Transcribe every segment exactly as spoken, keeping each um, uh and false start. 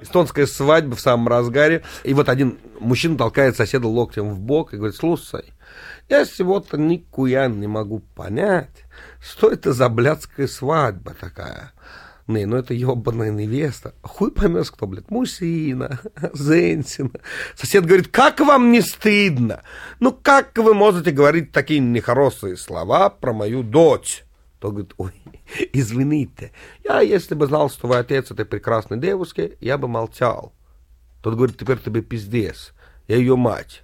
Эстонская свадьба в самом разгаре. И вот один мужчина толкает соседа локтем в бок и говорит: слушай, я сегодня никуя не могу понять, что это за блядская свадьба такая. Не, ну это ебаная невеста. Хуй поймешь, кто, блядь, мужчина, женщина. Сосед говорит: как вам не стыдно? Ну как вы можете говорить такие нехорошие слова про мою дочь? Тот говорит: ой, извините, я, если бы знал, что вы отец этой прекрасной девушки, я бы молчал. Тот говорит: теперь тебе пиздец, я ее мать.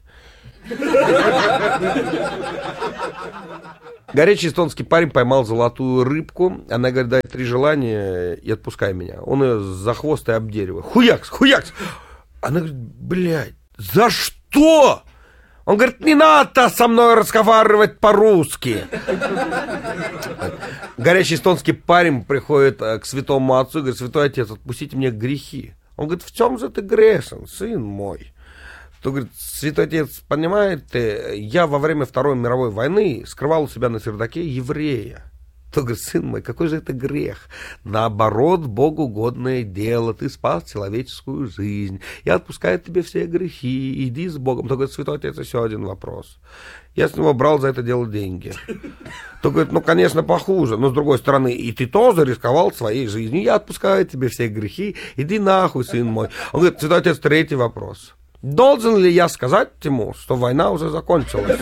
Горячий эстонский парень поймал золотую рыбку. Она говорит: дай три желания и отпускай меня. Он ее за хвост и об дерево. Хуякс, хуякс. Она говорит: блядь, за что? Он говорит: не надо со мной разговаривать по-русски. Горячий эстонский парень приходит к святому отцу и говорит: святой отец, отпустите мне грехи. Он говорит: в чем же ты грешен, сын мой? То говорит: святой отец, понимаете, я во время Второй мировой войны скрывал у себя на чердаке еврея. То говорит: сын мой, какой же это грех? Наоборот, Богу угодное дело, ты спас человеческую жизнь, я отпускаю тебе все грехи, иди с Богом. То говорит: святой отец, еще один вопрос. Я с него брал за это дело деньги. То говорит: ну, конечно, похуже, но с другой стороны, и ты тоже рисковал своей жизнью, я отпускаю тебе все грехи, иди нахуй, сын мой. Он говорит: святой отец, третий вопрос. Должен ли я сказать ему, что война уже закончилась?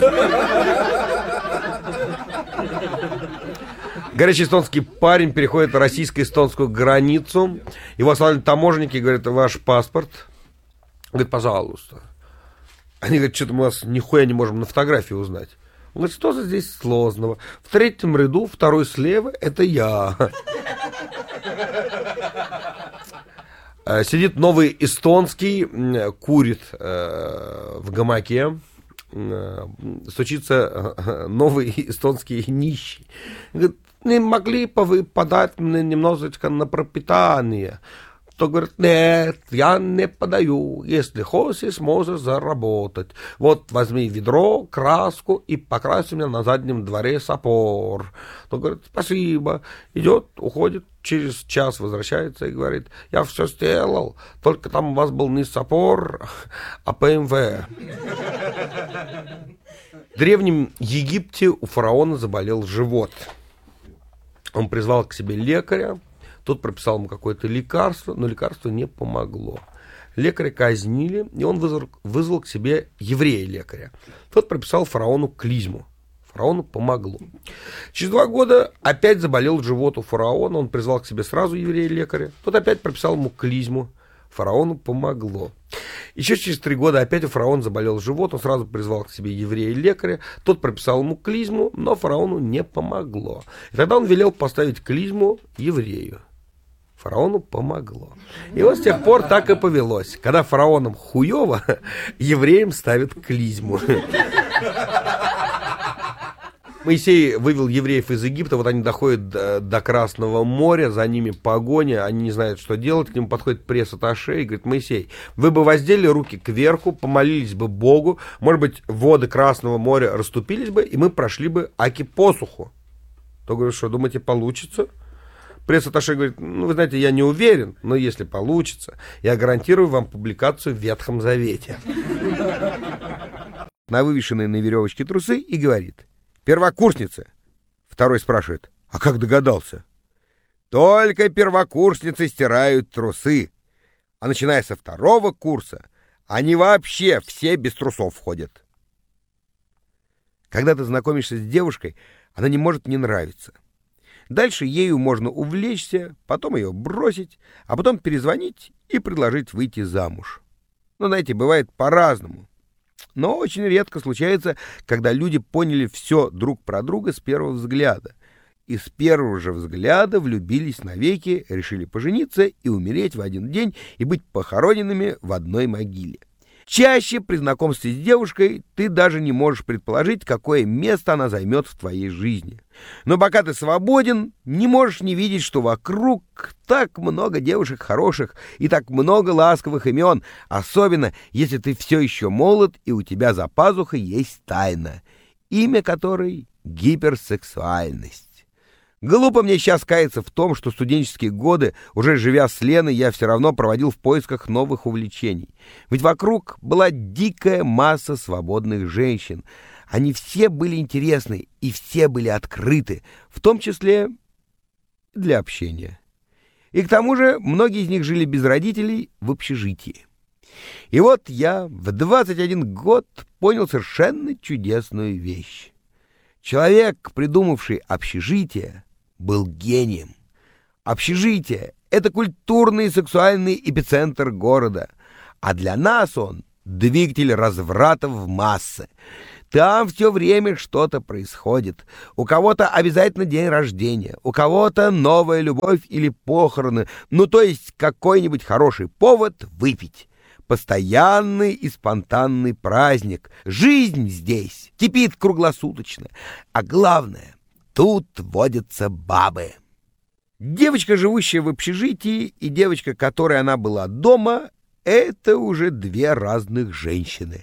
Горячий эстонский парень переходит российско-эстонскую границу. Его остановили таможенники и говорят: ваш паспорт. Он говорит: пожалуйста. Они говорят: что-то мы вас нихуя не можем на фотографии узнать. Он говорит: что же здесь сложного? В третьем ряду, второй слева, это я. Сидит новый эстонский, курит э, в гамаке, э, стучится новый эстонский нищий. Говорит: не могли бы вы подать мне немножечко на пропитание? То говорит: нет, я не подаю, если хочешь, можешь заработать. Вот возьми ведро, краску и покрась меня на заднем дворе сапор. То говорит: спасибо. Идет, уходит, через час возвращается и говорит: я все сделал, только там у вас был не сапор, а ПМВ. В Древнем Египте у фараона заболел живот. Он призвал к себе лекаря. Тот прописал ему какое-то лекарство, но лекарство не помогло. Лекаря казнили, и он вызвал, вызвал к себе еврея-лекаря. Тот прописал фараону клизму. Фараону помогло. Через два года опять заболел живот у фараона. Он призвал к себе сразу еврея-лекаря. Тот опять прописал ему клизму. Фараону помогло. Еще через три года опять у фараона заболел живот. Он сразу призвал к себе еврея-лекаря. Тот прописал ему клизму, но фараону не помогло. И тогда он велел поставить клизму еврею. Фараону помогло. И вот с тех пор так и повелось. Когда фараонам хуево, евреям ставят клизму. Моисей вывел евреев из Египта, вот они доходят до, до Красного моря, за ними погоня, они не знают, что делать, к нему подходит пресс-атташе и говорит: Моисей, вы бы воздели руки кверху, помолились бы Богу, может быть, воды Красного моря расступились бы, и мы прошли бы аки посуху. То говорит: что, думаете, получится? Пресс-атташе говорит: ну, вы знаете, я не уверен, но если получится, я гарантирую вам публикацию в Ветхом Завете. На вывешенные на веревочке трусы и говорит: первокурсница. Второй спрашивает: а как догадался? Только первокурсницы стирают трусы, а начиная со второго курса они вообще все без трусов ходят. Когда ты знакомишься с девушкой, она не может не нравиться. Дальше ею можно увлечься, потом ее бросить, а потом перезвонить и предложить выйти замуж. Ну, знаете, бывает по-разному. Но очень редко случается, когда люди поняли все друг про друга с первого взгляда. И с первого же взгляда влюбились навеки, решили пожениться и умереть в один день и быть похороненными в одной могиле. Чаще при знакомстве с девушкой ты даже не можешь предположить, какое место она займет в твоей жизни. Но пока ты свободен, не можешь не видеть, что вокруг так много девушек хороших и так много ласковых имен, особенно если ты все еще молод и у тебя за пазухой есть тайна, имя которой — гиперсексуальность. Глупо мне сейчас каяться в том, что студенческие годы, уже живя с Леной, я все равно проводил в поисках новых увлечений. Ведь вокруг была дикая масса свободных женщин. Они все были интересны и все были открыты, в том числе для общения. И к тому же многие из них жили без родителей в общежитии. И вот я в двадцать один год понял совершенно чудесную вещь. Человек, придумавший общежитие, был гением. Общежитие — это культурный и сексуальный эпицентр города, а для нас он — двигатель разврата в массы. Там все время что-то происходит. У кого-то обязательно день рождения, у кого-то новая любовь или похороны, ну то есть какой-нибудь хороший повод выпить. Постоянный и спонтанный праздник. Жизнь здесь кипит круглосуточно. А главное, тут водятся бабы. Девочка, живущая в общежитии, и девочка, которой она была дома, это уже две разных женщины.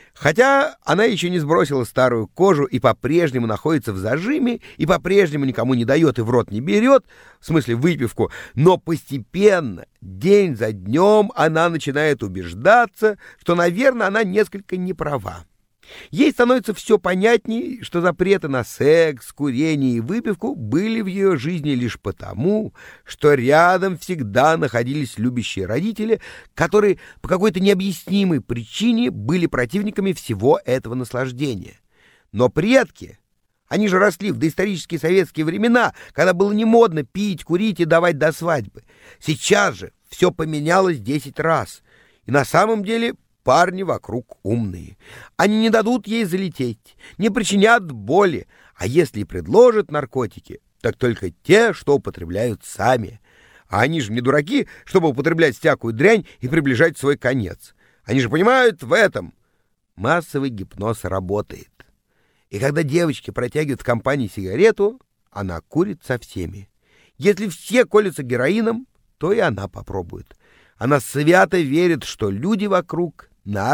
Хотя она еще не сбросила старую кожу и по-прежнему находится в зажиме, и по-прежнему никому не дает и в рот не берет, в смысле выпивку, но постепенно, день за днем, она начинает убеждаться, что, наверное, она несколько не права. Ей становится все понятней, что запреты на секс, курение и выпивку были в ее жизни лишь потому, что рядом всегда находились любящие родители, которые по какой-то необъяснимой причине были противниками всего этого наслаждения. Но предки, они же росли в доисторические советские времена, когда было не модно пить, курить и давать до свадьбы. Сейчас же все поменялось десять раз. И на самом деле парни вокруг умные. Они не дадут ей залететь, не причинят боли, а если и предложат наркотики, так только те, что употребляют сами. А они же не дураки, чтобы употреблять всякую дрянь и приближать свой конец. Они же понимают в этом. Массовый гипноз работает. И когда девочки протягивают в компании сигарету, она курит со всеми. Если все колются героином, то и она попробует. Она свято верит, что люди вокруг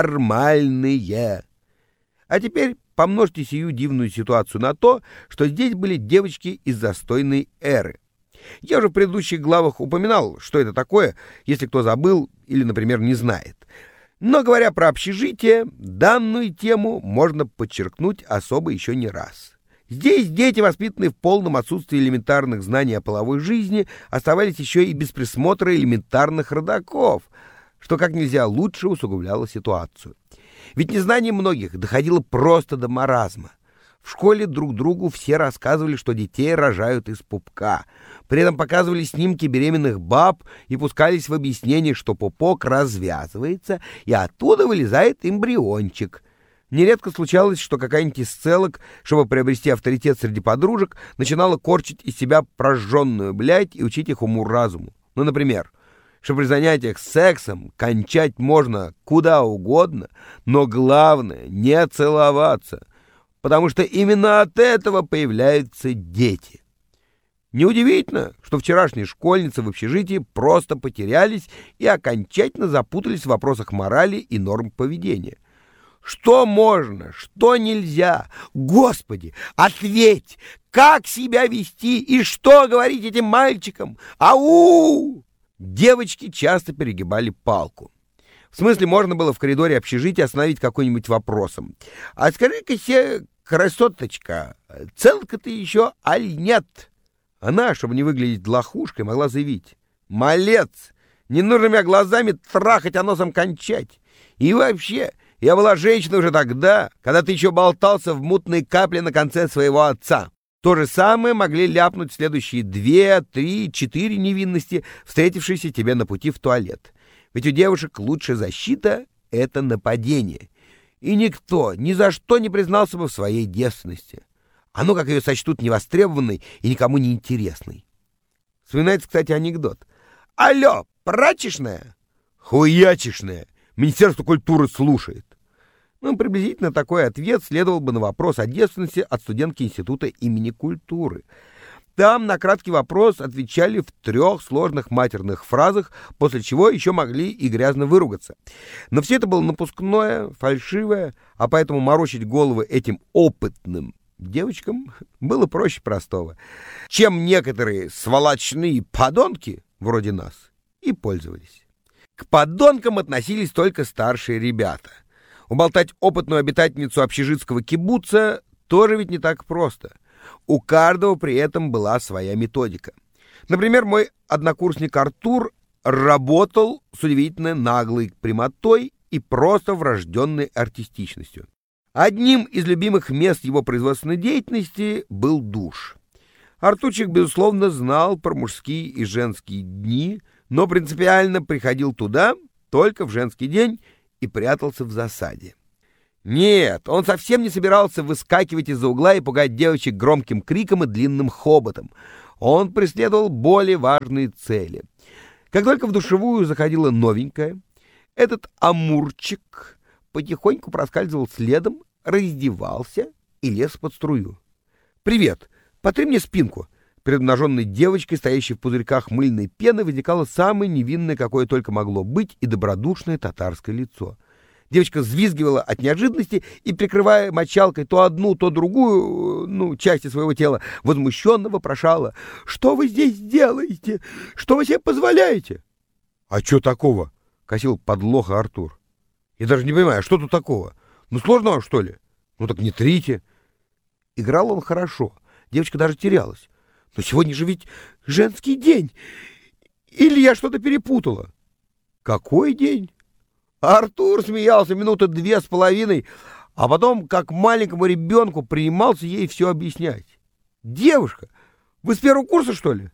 нормальные. А теперь помножьте сию дивную ситуацию на то, что здесь были девочки из застойной эры. Я уже в предыдущих главах упоминал, что это такое, если кто забыл или, например, не знает. Но говоря про общежитие, данную тему можно подчеркнуть особо еще не раз. Здесь дети, воспитанные в полном отсутствии элементарных знаний о половой жизни, оставались еще и без присмотра элементарных родаков, что как нельзя лучше усугубляло ситуацию. Ведь незнание многих доходило просто до маразма. В школе друг другу все рассказывали, что детей рожают из пупка. При этом показывали снимки беременных баб и пускались в объяснение, что пупок развязывается, и оттуда вылезает эмбриончик. Нередко случалось, что какая-нибудь из целок, чтобы приобрести авторитет среди подружек, начинала корчить из себя прожженную блядь и учить их уму-разуму. Ну, например, что при занятиях сексом кончать можно куда угодно, но главное — не целоваться, потому что именно от этого появляются дети. Неудивительно, что вчерашние школьницы в общежитии просто потерялись и окончательно запутались в вопросах морали и норм поведения. Что можно, что нельзя? Господи, ответь, как себя вести и что говорить этим мальчикам? Ау! Девочки часто перегибали палку. В смысле, можно было в коридоре общежития остановить какой-нибудь вопросом. А скажи-ка се, красоточка, целка ты еще, аль нет? Она, чтобы не выглядеть лохушкой, могла заявить: малец, не нужно меня глазами трахать, а носом кончать. И вообще, я была женщиной уже тогда, когда ты еще болтался в мутной капле на конце своего отца. То же самое могли ляпнуть следующие две, три, четыре невинности, встретившиеся тебе на пути в туалет. Ведь у девушек лучшая защита — это нападение. И никто ни за что не признался бы в своей девственности. А ну как ее сочтут невостребованной и никому не интересной. Вспоминается, кстати, анекдот. Алло, прачечная? Хуячечная. Министерство культуры слушает. Ну, приблизительно такой ответ следовал бы на вопрос о девственности от студентки института имени культуры. Там на краткий вопрос отвечали в трех сложных матерных фразах, после чего еще могли и грязно выругаться. Но все это было напускное, фальшивое, а поэтому морочить головы этим опытным девочкам было проще простого, чем некоторые сволочные подонки, вроде нас, и пользовались. К подонкам относились только старшие ребята. Уболтать опытную обитательницу общежитского кибуца тоже ведь не так просто. У каждого при этом была своя методика. Например, мой однокурсник Артур работал с удивительно наглой прямотой и просто врожденной артистичностью. Одним из любимых мест его производственной деятельности был душ. Артурчик, безусловно, знал про мужские и женские дни, но принципиально приходил туда только в женский день и прятался в засаде. Нет, он совсем не собирался выскакивать из-за угла и пугать девочек громким криком и длинным хоботом. Он преследовал более важные цели. Как только в душевую заходила новенькая, этот амурчик потихоньку проскальзывал следом, раздевался и лез под струю. «Привет! Потри мне спинку!» Перед обнаженной девочкой, стоящей в пузырьках мыльной пены, возникало самое невинное, какое только могло быть, и добродушное татарское лицо. Девочка взвизгивала от неожиданности и, прикрывая мочалкой то одну, то другую, ну, части своего тела, возмущенно вопрошала: «Что вы здесь делаете? Что вы себе позволяете?» «А что такого?» — косил подлоха Артур. «Я даже не понимаю, что тут такого? Ну, сложно вам, что ли? Ну, так не трите». Играл он хорошо, девочка даже терялась. «Но сегодня же ведь женский день. Или я что-то перепутала?» «Какой день?» Артур смеялся минуты две с половиной, а потом, как маленькому ребенку, принимался ей все объяснять. «Девушка, вы с первого курса, что ли?»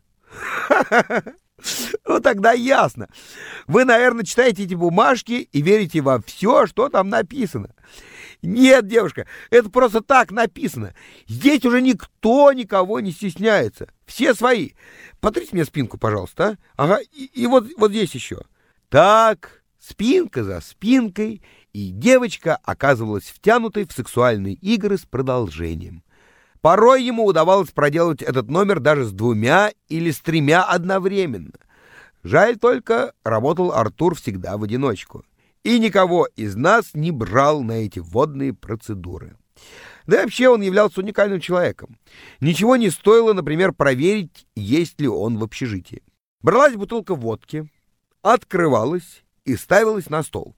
«Ну, тогда ясно. Вы, наверное, читаете эти бумажки и верите во все, что там написано». «Нет, девушка, это просто так написано. Здесь уже никто никого не стесняется. Все свои. Потрите мне спинку, пожалуйста, а? Ага, и, и вот, вот здесь еще». Так, спинка за спинкой, и девочка оказывалась втянутой в сексуальные игры с продолжением. Порой ему удавалось проделать этот номер даже с двумя или с тремя одновременно. Жаль только, работал Артур всегда в одиночку и никого из нас не брал на эти водные процедуры. Да и вообще он являлся уникальным человеком. Ничего не стоило, например, проверить, есть ли он в общежитии. Бралась бутылка водки, открывалась и ставилась на стол.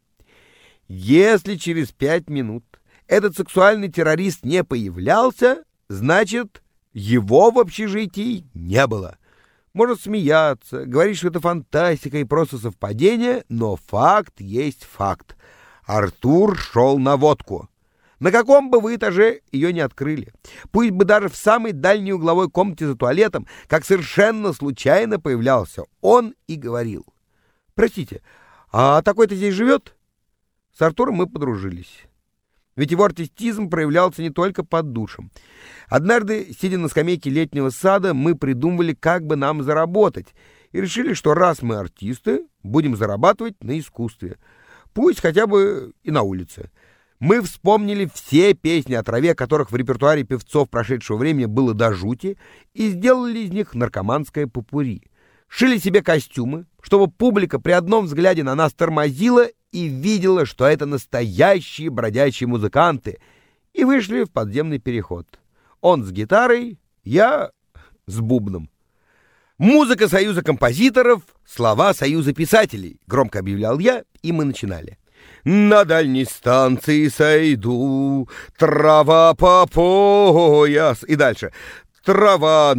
Если через пять минут этот сексуальный террорист не появлялся, значит, его в общежитии не было. Может смеяться, говорить, что это фантастика и просто совпадение, но факт есть факт. Артур шел на водку. На каком бы вы этаже ее не открыли, пусть бы даже в самой дальней угловой комнате за туалетом, как совершенно случайно появлялся он и говорил: «Простите, а такой-то здесь живет?» С Артуром мы подружились. Ведь его артистизм проявлялся не только под душем. Однажды, сидя на скамейке летнего сада, мы придумывали, как бы нам заработать, и решили, что раз мы артисты, будем зарабатывать на искусстве. Пусть хотя бы и на улице. Мы вспомнили все песни о траве, которых в репертуаре певцов прошедшего времени было до жути, и сделали из них наркоманское попурри. Шили себе костюмы, чтобы публика при одном взгляде на нас тормозила и видела, что это настоящие бродячие музыканты, и вышли в подземный переход. Он с гитарой, я с бубном. «Музыка Союза композиторов, слова Союза писателей», — громко объявлял я, и мы начинали. «На дальней станции сойду, трава по пояс». И дальше. Трава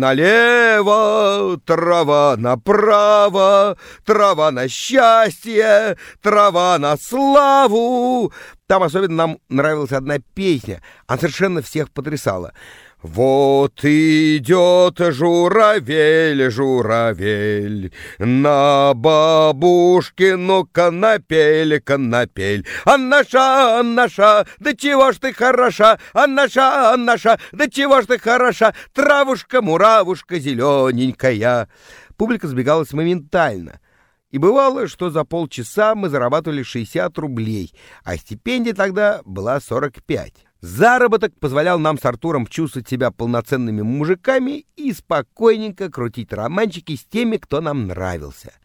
налево, трава направо, трава на счастье, трава на славу. Там особенно нам нравилась одна песня, она совершенно всех потрясала. Вот идет журавель, журавель, на бабушкину конопель, конопель. А наша, а наша, да чего ж ты хороша, а наша, а наша, да чего ж ты хороша, травушка, муравушка зелененькая. Публика сбегалась моментально. И бывало, что за полчаса мы зарабатывали шестьдесят рублей, а стипендия тогда была сорок пять. Заработок позволял нам с Артуром чувствовать себя полноценными мужиками и спокойненько крутить романчики с теми, кто нам нравился.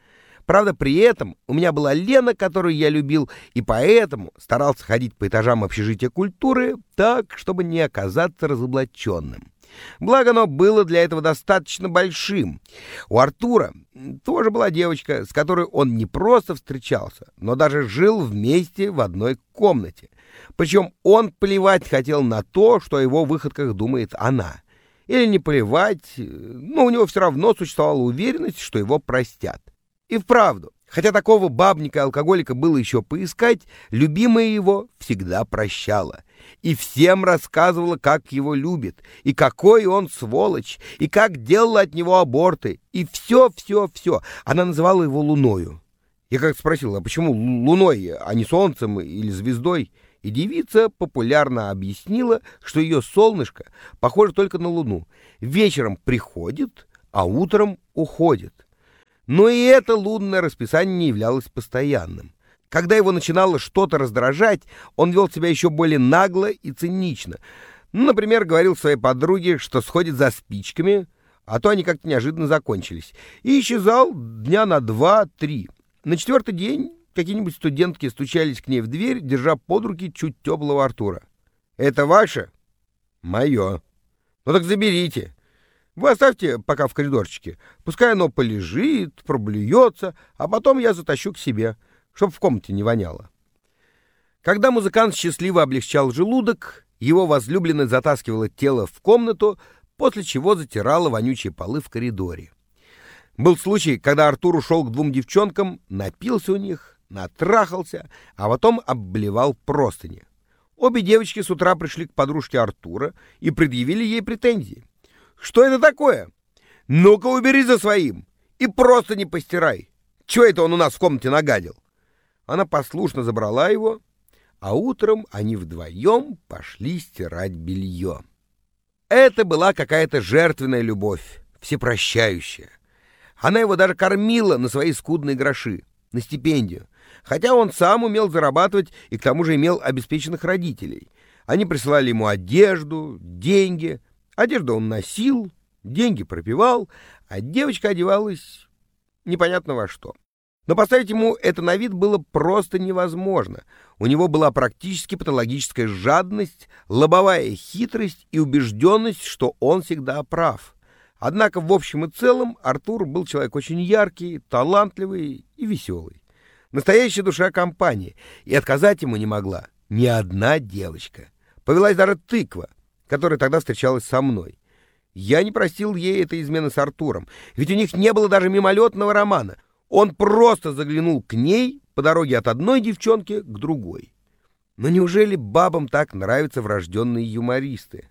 Правда, при этом у меня была Лена, которую я любил, и поэтому старался ходить по этажам общежития культуры так, чтобы не оказаться разоблаченным. Благо, оно было для этого достаточно большим. У Артура тоже была девочка, с которой он не просто встречался, но даже жил вместе в одной комнате. Причем он плевать хотел на то, что о его выходках думает она. Или не плевать, но у него все равно существовала уверенность, что его простят. И вправду, хотя такого бабника и алкоголика было еще поискать, любимая его всегда прощала. И всем рассказывала, как его любит, и какой он сволочь, и как делала от него аборты, и все-все-все. Она называла его Луною. Я как-то спросил, а почему Луной, а не Солнцем или звездой? И девица популярно объяснила, что ее солнышко похоже только на Луну. Вечером приходит, а утром уходит. Но и это лунное расписание не являлось постоянным. Когда его начинало что-то раздражать, он вел себя еще более нагло и цинично. Ну, например, говорил своей подруге, что сходит за спичками, а то они как-то неожиданно закончились, и исчезал дня на два-три. На четвертый день какие-нибудь студентки стучались к ней в дверь, держа под руки чуть теплого Артура. «Это ваше?» «Мое». «Ну так заберите. Вы оставьте пока в коридорчике. Пускай оно полежит, проблюется, а потом я затащу к себе, чтоб в комнате не воняло». Когда музыкант счастливо облегчал желудок, его возлюбленная затаскивала тело в комнату, после чего затирала вонючие полы в коридоре. Был случай, когда Артур ушел к двум девчонкам, напился у них, натрахался, а потом обблевал простыни. Обе девочки с утра пришли к подружке Артура и предъявили ей претензии. «Что это такое? Ну-ка убери за своим и просто не постирай. Чего это он у нас в комнате нагадил?» Она послушно забрала его, а утром они вдвоем пошли стирать белье. Это была какая-то жертвенная любовь, всепрощающая. Она его даже кормила на свои скудные гроши, на стипендию, хотя он сам умел зарабатывать и к тому же имел обеспеченных родителей. Они присылали ему одежду, деньги. Одежду он носил, деньги пропивал, а девочка одевалась непонятно во что. Но поставить ему это на вид было просто невозможно. У него была практически патологическая жадность, лобовая хитрость и убежденность, что он всегда прав. Однако в общем и целом Артур был человек очень яркий, талантливый и веселый. Настоящая душа компании, и отказать ему не могла ни одна девочка. Повелась даже тыква, которая тогда встречалась со мной. Я не простил ей этой измены с Артуром, ведь у них не было даже мимолетного романа. Он просто заглянул к ней по дороге от одной девчонки к другой. Но неужели бабам так нравятся врожденные юмористы?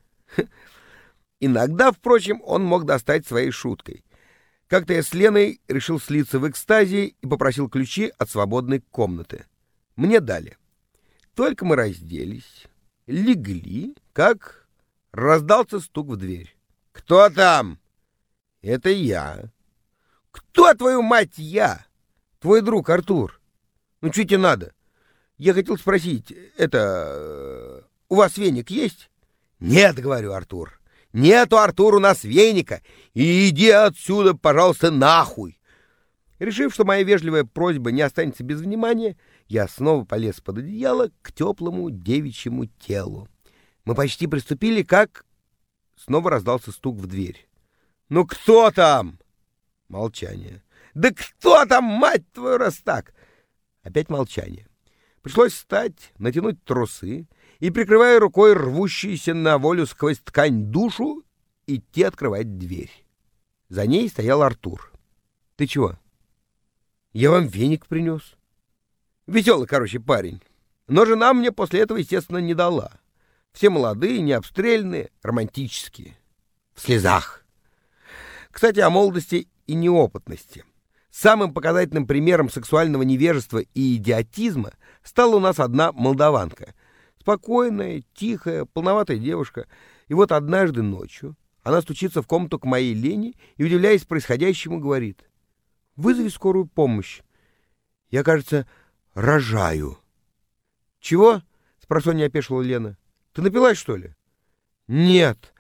Иногда, впрочем, он мог достать своей шуткой. Как-то я с Леной решил слиться в экстазе и попросил ключи от свободной комнаты. Мне дали. Только мы разделись, легли, как раздался стук в дверь. «Кто там?» «Это я». «Кто, твою мать, я?» «Твой друг Артур». «Ну, что тебе надо?» «Я хотел спросить, это... у вас веник есть?» «Нет, — говорю, Артур. Нету, Артур, у нас веника. И иди отсюда, пожалуйста, нахуй». Решив, что моя вежливая просьба не останется без внимания, я снова полез под одеяло к теплому девичьему телу. Мы почти приступили, как... Снова раздался стук в дверь. «Ну кто там?» Молчание. «Да кто там, мать твою, раз так?» Опять молчание. Пришлось встать, натянуть трусы и, прикрывая рукой рвущуюся на волю сквозь ткань душу, идти открывать дверь. За ней стоял Артур. «Ты чего?» «Я вам веник принес». Веселый, короче, парень. Но жена мне после этого, естественно, не дала. Все молодые, необстрельные, романтические. В слезах. Кстати, о молодости и неопытности. Самым показательным примером сексуального невежества и идиотизма стала у нас одна молдаванка. Спокойная, тихая, полноватая девушка. И вот однажды ночью она стучится в комнату к моей Лене и, удивляясь происходящему, говорит: «Вызови скорую помощь. Я, кажется, рожаю». «Чего?» — спросонья опешила Лена. «Ты напилась, что ли?» «Нет,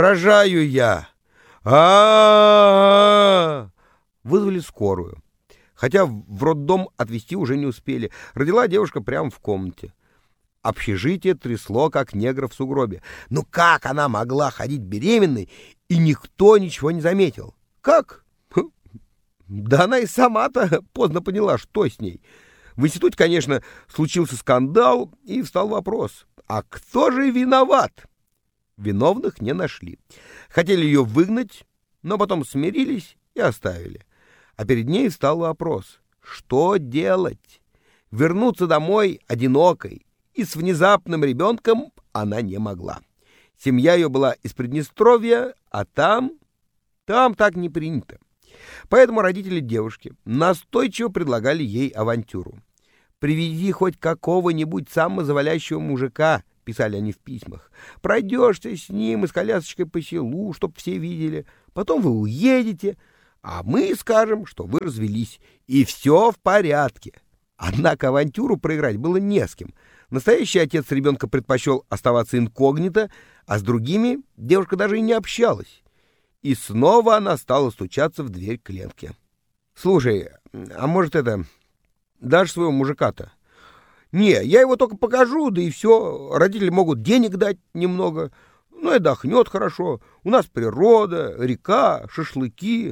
рожаю я». А-а-а! Вызвали скорую. хотя в роддом отвезти уже не успели. Родила девушка прямо в комнате. Общежитие трясло, как негра в сугробе. Ну как она могла ходить беременной, и никто ничего не заметил? Как? Да она и сама-то поздно поняла, что с ней. В институте, конечно, случился скандал, и встал вопрос: а кто же виноват? Виновных не нашли. Хотели ее выгнать, но потом смирились и оставили. А перед ней встал вопрос: что делать? Вернуться домой одинокой и с внезапным ребенком она не могла. Семья ее была из Приднестровья, а там... там так не принято. Поэтому родители девушки настойчиво предлагали ей авантюру. «Приведи хоть какого-нибудь самозавалящего мужика», — писали они в письмах. «Пройдешься с ним и с колясочкой по селу, чтоб все видели. Потом вы уедете, а мы скажем, что вы развелись, и все в порядке». Однако авантюру проиграть было не с кем. Настоящий отец ребенка предпочел оставаться инкогнито, а с другими девушка даже и не общалась. И снова она стала стучаться в дверь к Ленке. «Слушай, а может это... дашь своего мужика-то?» «Не, я его только покажу, да и все. Родители могут денег дать немного. Ну, и отдохнет хорошо. У нас природа, река, шашлыки».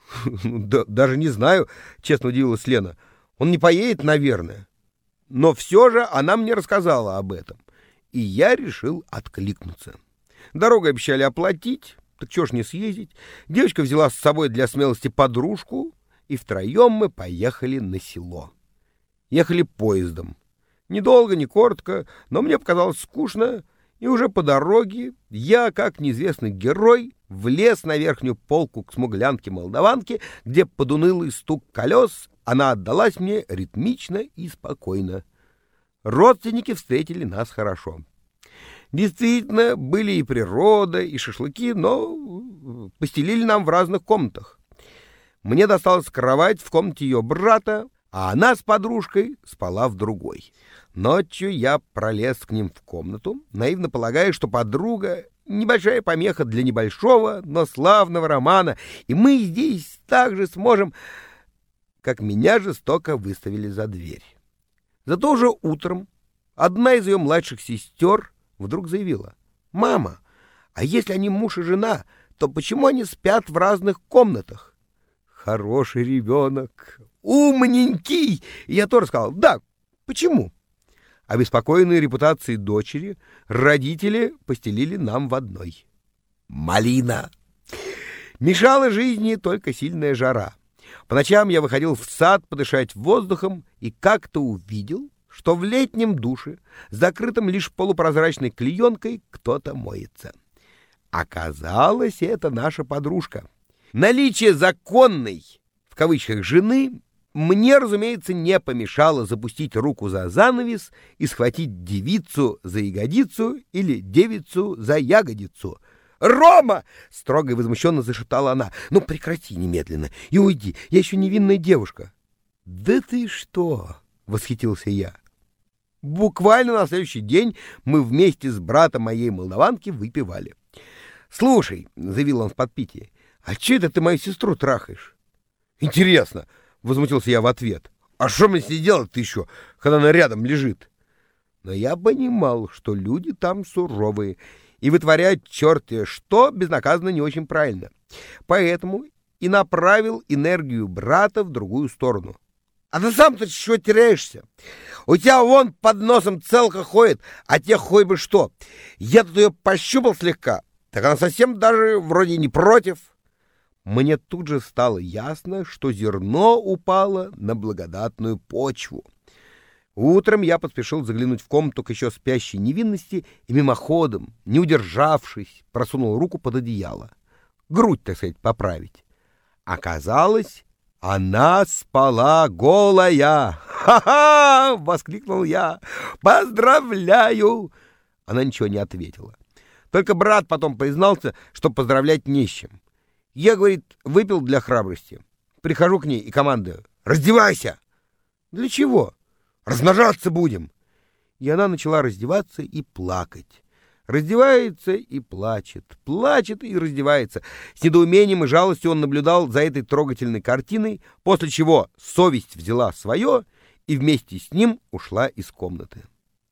«Да, даже не знаю», — честно удивилась Лена. «Он не поедет, наверное». Но все же она мне рассказала об этом, и я решил откликнуться. Дорогу обещали оплатить, так чего ж не съездить. Девочка взяла с собой для смелости подружку, и втроем мы поехали на село. Ехали поездом. Недолго, не коротко, но мне показалось скучно, и уже по дороге я, как неизвестный герой, влез на верхнюю полку к смуглянке-молдаванке, где под унылый стук колес она отдалась мне ритмично и спокойно. Родственники встретили нас хорошо. Действительно, были и природа, и шашлыки, но постелили нам в разных комнатах. Мне досталась кровать в комнате ее брата, а она с подружкой спала в другой. Ночью я пролез к ним в комнату, наивно полагая, что подруга — небольшая помеха для небольшого, но славного романа, и мы здесь также сможем... Как меня жестоко выставили за дверь. Зато уже утром одна из ее младших сестер вдруг заявила: «Мама, а если они муж и жена, то почему они спят в разных комнатах?» Хороший ребенок, умненький. И я тоже сказал: «Да, почему?» Обеспокоенные репутацией дочери, родители постелили нам в одной. Малина. Мешала жизни только сильная жара. По ночам я выходил в сад подышать воздухом и как-то увидел, что в летнем душе, закрытом лишь полупрозрачной клеенкой, кто-то моется. Оказалось, это наша подружка. Наличие законной, в кавычках, жены мне, разумеется, не помешало запустить руку за занавес и схватить девицу за ягодицу или девицу за ягодицу. «Рома!» — строго и возмущенно зашептала она. «Ну, прекрати немедленно и уйди, я еще невинная девушка». «Да ты что?» — восхитился я. Буквально на следующий день мы вместе с братом моей молдаванки выпивали. «Слушай», — заявил он в подпитии, — «а че это ты мою сестру трахаешь?» «Интересно», — возмутился я в ответ. «А что мне с ней делать-то еще, когда она рядом лежит?» Но я понимал, что люди там суровые, и вытворяют черти что безнаказанно не очень правильно. Поэтому и направил энергию брата в другую сторону. «А ты сам-то что теряешься? У тебя вон под носом целка ходит, а те хоть бы что. Я тут ее пощупал слегка, так она совсем даже вроде не против». Мне тут же стало ясно, что зерно упало на благодатную почву. Утром я поспешил заглянуть в комнату к еще спящей невинности и мимоходом, не удержавшись, просунул руку под одеяло. Грудь, так сказать, поправить. Оказалось, она спала голая. «Ха-ха!» — воскликнул я. «Поздравляю!» Она ничего не ответила. Только брат потом признался, что поздравлять не с чем. Я, говорит, выпил для храбрости. Прихожу к ней и командую: «Раздевайся!» «Для чего?» «Размножаться будем!» И она начала раздеваться и плакать. Раздевается и плачет, плачет и раздевается. С недоумением и жалостью он наблюдал за этой трогательной картиной, после чего совесть взяла свое и вместе с ним ушла из комнаты.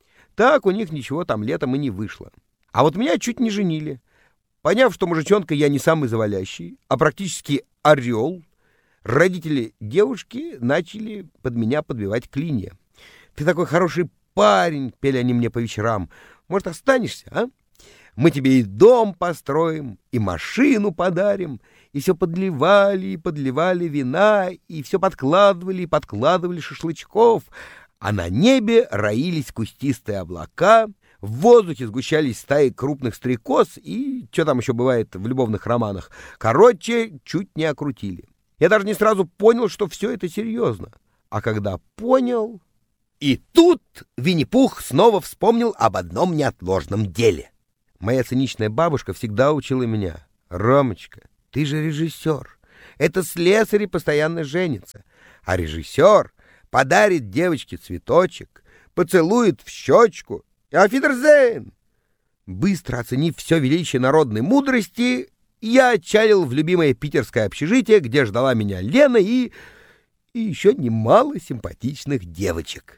Так у них ничего там летом и не вышло. А вот меня чуть не женили. Поняв, что мужичонка я не самый завалящий, а практически орел, родители девушки начали под меня подбивать клинья. «Ты такой хороший парень», — пели они мне по вечерам. «Может, останешься, а? Мы тебе и дом построим, и машину подарим». И все подливали и подливали вина, и все подкладывали и подкладывали шашлычков. А на небе роились кустистые облака, в воздухе сгущались стаи крупных стрекоз и что там еще бывает в любовных романах. Короче, чуть не окрутили. Я даже не сразу понял, что все это серьезно. А когда понял... И тут Винни-Пух снова вспомнил об одном неотложном деле. Моя циничная бабушка всегда учила меня: «Ромочка, ты же режиссер. Это слесари постоянно женятся. А режиссер подарит девочке цветочек, поцелует в щечку и «Афидерзейн». Быстро оценив все величие народной мудрости, я отчалил в любимое питерское общежитие, где ждала меня Лена и... и еще немало симпатичных девочек.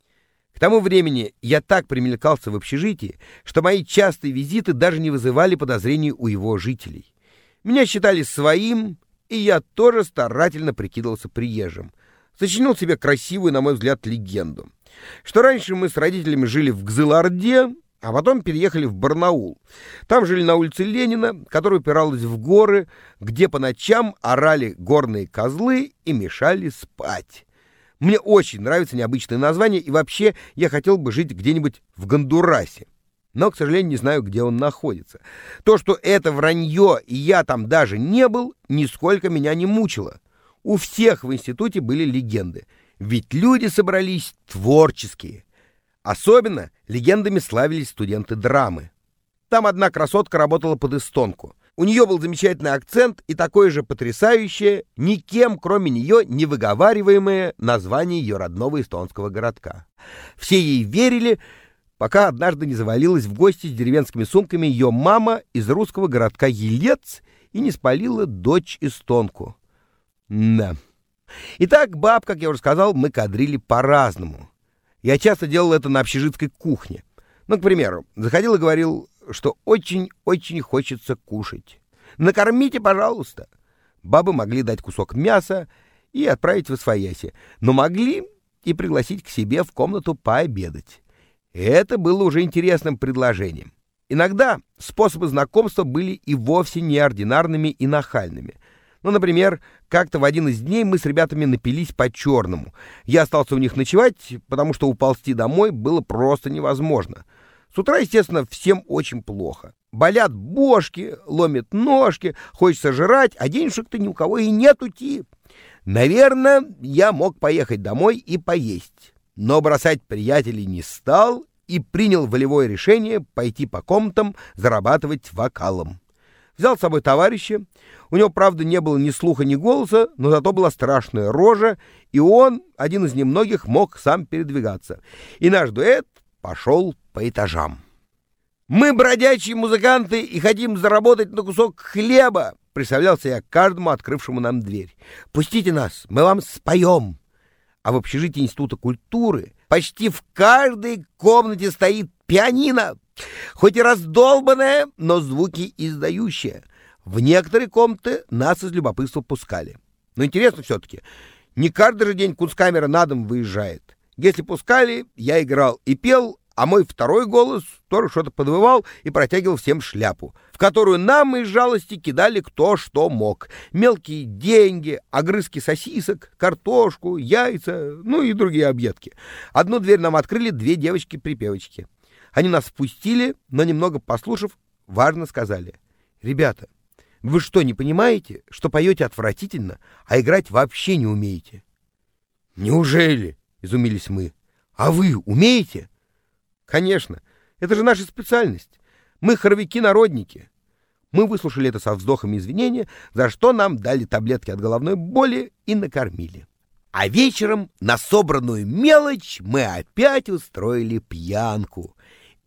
К тому времени я так примелькался в общежитии, что мои частые визиты даже не вызывали подозрений у его жителей. Меня считали своим, и я тоже старательно прикидывался приезжим. Сочинил себе красивую, на мой взгляд, легенду, что раньше мы с родителями жили в Кызылорде, а потом переехали в Барнаул. Там жили на улице Ленина, которая упиралась в горы, где по ночам орали горные козлы и мешали спать. Мне очень нравится необычное название, и вообще я хотел бы жить где-нибудь в Гондурасе. Но, к сожалению, не знаю, где он находится. То, что это вранье, и я там даже не был, нисколько меня не мучило. У всех в институте были легенды, ведь люди собрались творческие. Особенно легендами славились студенты драмы. Там одна красотка работала под эстонку. У нее был замечательный акцент и такое же потрясающее, никем, кроме нее, не выговариваемое название ее родного эстонского городка. Все ей верили, пока однажды не завалилась в гости с деревенскими сумками ее мама из русского городка Елец и не спалила дочь эстонку. Да. Итак, баб, как я уже сказал, мы кадрили по-разному. Я часто делал это на общежитской кухне. Ну, к примеру, заходил и говорил, что очень-очень хочется кушать. «Накормите, пожалуйста». Бабы могли дать кусок мяса и отправить в освояси, но могли и пригласить к себе в комнату пообедать. Это было уже интересным предложением. Иногда способы знакомства были и вовсе неординарными и нахальными. Ну, например, как-то в один из дней мы с ребятами напились по-черному. Я остался у них ночевать, потому что уползти домой было просто невозможно. С утра, естественно, всем очень плохо. Болят бошки, ломят ножки, хочется жрать, а денежек-то ни у кого и нет уйти. Наверное, я мог поехать домой и поесть. Но бросать приятелей не стал и принял волевое решение пойти по комнатам зарабатывать вокалом. Взял с собой товарища. У него, правда, не было ни слуха, ни голоса, но зато была страшная рожа, и он, один из немногих, мог сам передвигаться. И наш дуэт пошел по этажам. «Мы бродячие музыканты и хотим заработать на кусок хлеба», — представлялся я каждому, открывшему нам дверь. «Пустите нас, мы вам споем». А в общежитии Института культуры почти в каждой комнате стоит пианино, хоть и раздолбанное, но звуки издающее. В некоторые комнаты нас из любопытства пускали. Но интересно все-таки, не каждый же день кунсткамера на дом выезжает. Если пускали, я играл и пел, а мой второй голос тоже что-то подвывал и протягивал всем шляпу, в которую нам из жалости кидали кто что мог. Мелкие деньги, огрызки сосисок, картошку, яйца, ну и другие объедки. Одну дверь нам открыли две девочки-припевочки. Они нас впустили, но немного послушав, важно сказали: «Ребята, вы что, не понимаете, что поете отвратительно, а играть вообще не умеете?» «Неужели?» — изумились мы. «А вы умеете?» «Конечно, это же наша специальность. Мы хоровики-народники». Мы выслушали это со вздохами извинения, за что нам дали таблетки от головной боли и накормили. А вечером на собранную мелочь мы опять устроили пьянку.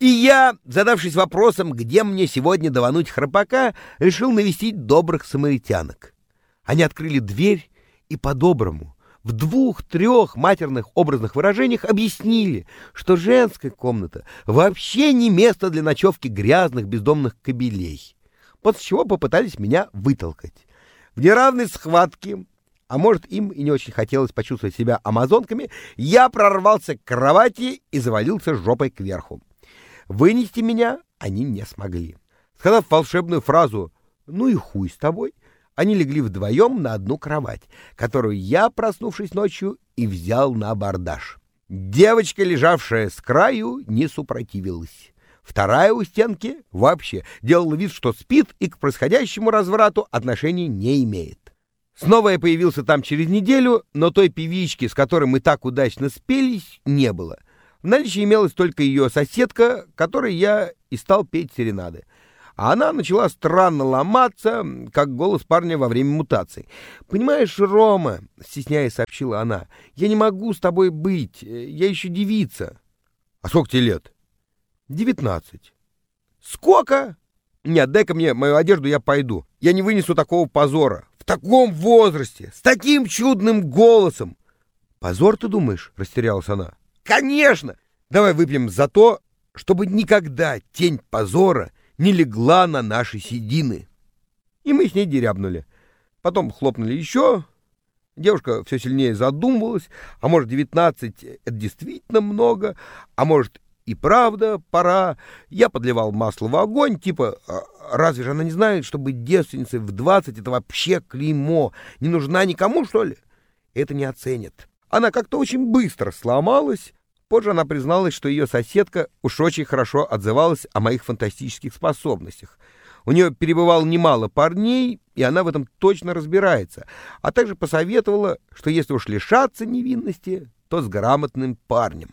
И я, задавшись вопросом, где мне сегодня давануть храпака, решил навестить добрых самаритянок. Они открыли дверь и по-доброму, в двух-трех матерных образных выражениях объяснили, что женская комната вообще не место для ночевки грязных бездомных кобелей, после чего попытались меня вытолкать. В неравной схватке, а может, им и не очень хотелось почувствовать себя амазонками, я прорвался к кровати и завалился жопой кверху. Вынести меня они не смогли. Сказав волшебную фразу «ну и хуй с тобой», они легли вдвоем на одну кровать, которую я, проснувшись ночью, и взял на абордаж. Девочка, лежавшая с краю, не супротивилась. Вторая у стенки вообще делала вид, что спит и к происходящему разврату отношения не имеет. Снова я появился там через неделю, но той певички, с которой мы так удачно спелись, не было. В наличии имелась только ее соседка, которой я и стал петь серенады. А она начала странно ломаться, как голос парня во время мутаций. «Понимаешь, Рома, — стесняясь сообщила она, — я не могу с тобой быть, я еще девица». «А сколько тебе лет?» «Девятнадцать». «Сколько? Нет, дай-ка мне мою одежду, я пойду. Я не вынесу такого позора. В таком возрасте, с таким чудным голосом». «Позор, ты думаешь?» — растерялась она. «Конечно! Давай выпьем за то, чтобы никогда тень позора не легла на наши седины». И мы с ней дерябнули. Потом хлопнули еще. Девушка все сильнее задумывалась. А может, девятнадцать — это действительно много, а может, и правда пора. Я подливал масло в огонь, типа, разве же она не знает, что быть девственницей в двадцать — это вообще клеймо? Не нужна никому, что ли? Это не оценят. Она как-то очень быстро сломалась. Позже она призналась, что ее соседка уж очень хорошо отзывалась о моих фантастических способностях. У нее перебывало немало парней, и она в этом точно разбирается, а также посоветовала, что если уж лишаться невинности, то с грамотным парнем.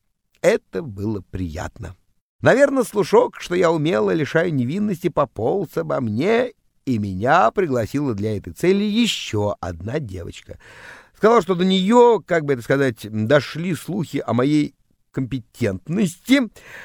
Это было приятно. Наверное, слушок, что я умело лишаю невинности, пополз обо мне, и меня пригласила для этой цели еще одна девочка. Сказала, что до нее, как бы это сказать, дошли слухи о моей компетентности,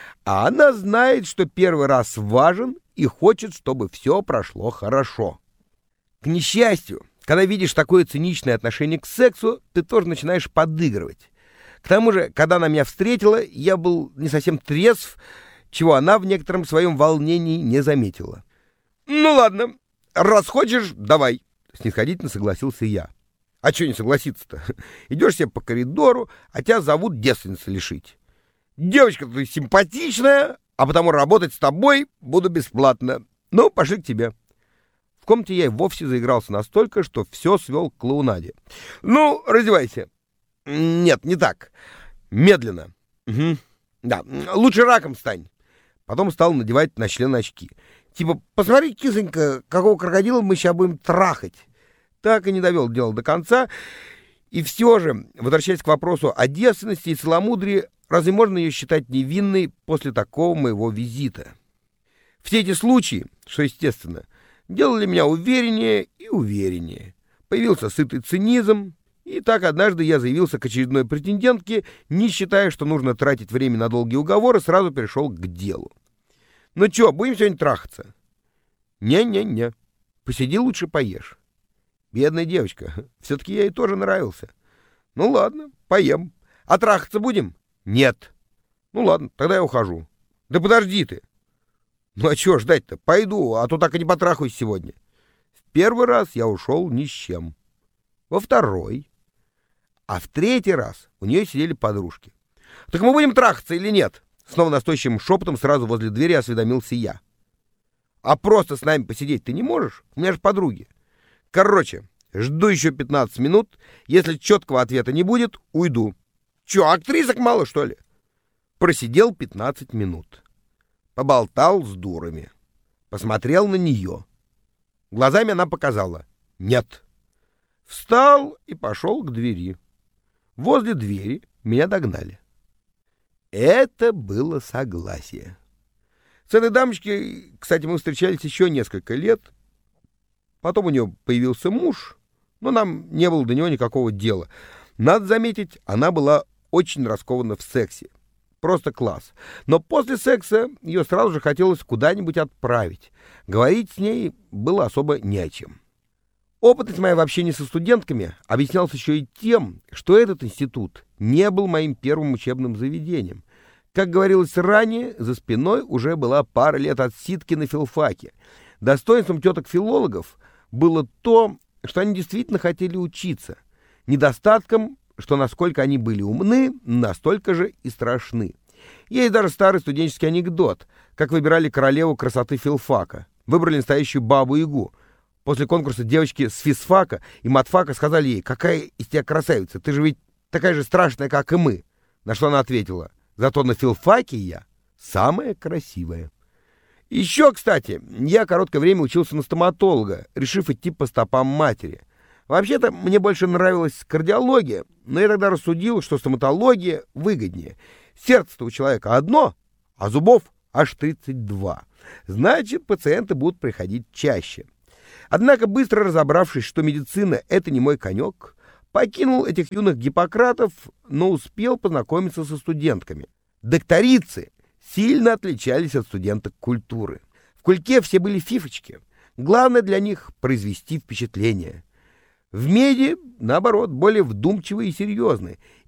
а она знает, что первый раз важен и хочет, чтобы все прошло хорошо. К несчастью, когда видишь такое циничное отношение к сексу, ты тоже начинаешь подыгрывать. К тому же, когда она меня встретила, я был не совсем трезв, чего она в некотором своем волнении не заметила. «Ну ладно, раз хочешь, давай», — снисходительно согласился я. А что не согласиться-то? Идешь себе по коридору, а тебя зовут девственница лишить. Девочка ты симпатичная, а потому работать с тобой буду бесплатно. Ну, пошли к тебе. В комнате я и вовсе заигрался настолько, что все свел к клоунаде. Ну, раздевайся. Нет, не так. Медленно. Угу. Да, лучше раком стань. Потом стал надевать на член очки. Типа, посмотри, кисонька, какого крокодила мы сейчас будем трахать. Так и не довел дело до конца. И все же, возвращаясь к вопросу о девственности и целомудрии, разве можно ее считать невинной после такого моего визита? Все эти случаи, что естественно, делали меня увереннее и увереннее. Появился сытый цинизм, и так однажды я заявился к очередной претендентке, не считая, что нужно тратить время на долгие уговоры, сразу перешел к делу. «Ну чё, будем сегодня трахаться?» «Не-не-не, посиди лучше поешь». Бедная девочка, все-таки я ей тоже нравился. Ну ладно, поем. А трахаться будем? Нет. Ну ладно, тогда я ухожу. Да подожди ты. Ну а чего ждать-то? Пойду, а то так и не потрахаюсь сегодня. В первый раз я ушел ни с чем. Во второй. А в третий раз у нее сидели подружки. Так мы будем трахаться или нет? Снова настойчивым шепотом сразу возле двери осведомился я. А просто с нами посидеть ты не можешь? У меня же подруги. Короче, жду еще пятнадцать минут. Если четкого ответа не будет, уйду. Че, актрисок мало, что ли? Просидел пятнадцать минут. Поболтал с дурами. Посмотрел на нее. Глазами она показала «нет». Встал и пошел к двери. Возле двери меня догнали. Это было согласие. С этой дамочкой, кстати, мы встречались еще несколько лет. Потом у нее появился муж, но нам не было до него никакого дела. Надо заметить, она была очень раскована в сексе. просто класс. Но после секса ее сразу же хотелось куда-нибудь отправить. Говорить с ней было особо не о чем. Опытность моя в общении со студентками объяснялась еще и тем, что этот институт не был моим первым учебным заведением. Как говорилось ранее, за спиной уже была пара лет отсидки на филфаке. Достоинством теток-филологов было то, что они действительно хотели учиться. Недостатком, что насколько они были умны, настолько же и страшны. Есть даже старый студенческий анекдот, как выбирали королеву красоты филфака. Выбрали настоящую бабу-ягу. После конкурса девочки с физфака и матфака сказали ей: «Какая из тебя красавица, ты же ведь такая же страшная, как и мы». На что она ответила: «Зато на филфаке я самая красивая». Еще, кстати, я короткое время учился на стоматолога, решив идти по стопам матери. Вообще-то мне больше нравилась кардиология, но я тогда рассудил, что стоматология выгоднее. Сердце-то у человека одно, а зубов аж тридцать два. Значит, пациенты будут приходить чаще. Однако, быстро разобравшись, что медицина — это не мой конек, покинул этих юных гиппократов, но успел познакомиться со студентками. Докторицы сильно отличались от студенток культуры. В кульке все были фифочки. Главное для них — произвести впечатление. В меди, наоборот, более вдумчивые и серьезные.